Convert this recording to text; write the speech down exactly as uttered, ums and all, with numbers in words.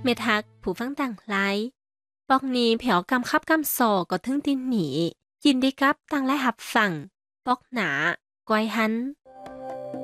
เมทักผู้ฟังต่างหลายปอกนี้แผวกำคับกำซอก็ถึงตินหนียินดีกับต่างและหับสั่งปอกหนาก้อยหัน